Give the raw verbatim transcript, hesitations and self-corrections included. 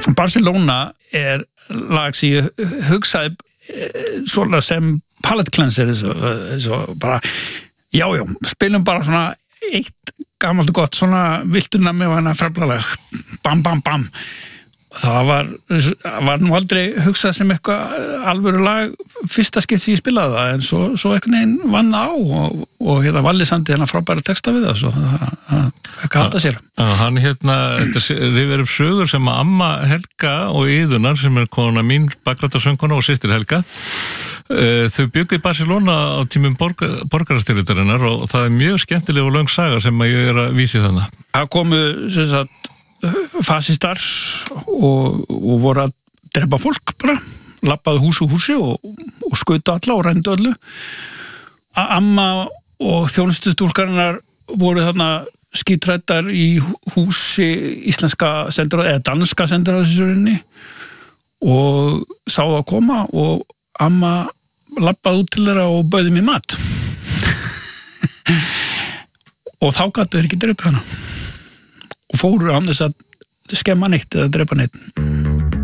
Barcelona er lag sem ég hugsaði svona sem palette cleanser svo bara, já, já, spilum bara svona eitt gamalt og gott, svona viltuna með hana frablalag, bam, bam, bam. Það var, var nú aldrei hugsað sem eitthvað alvöru lag fyrsta skipt sem ég spilaði það, en svo, svo einhvern veginn vann á og, og hérna Valli Sandi hérna frábæra texta við það, svo það, það ekki halda sér. Já, hann hérna, þetta rifir upp sögur sem að amma Helga og Iðunar, sem er kona mín, bakrættarsöngkona og systir Helga, þau byggu í Barcelona á tímum borg, borgarastyrjaldarinnar og það er mjög skemmtileg og löng saga sem að ég er að vísi þannig. Það komu, sem sagt, fasistar og, og voru að drepa fólk bara, labbaðu hús og húsi og, og skautu alla og rændu öllu. Amma og þjónustustúlkarinnar voru þarna skítrættar í húsi íslenska sendiráðs eða danska sendiráðsins og sá það að koma og amma labbaði út til þeirra og bauði mér mat. Og þá gátu þeir ekki drepa hana. Og fóru án þess að skemma neitt eða drepa neitt.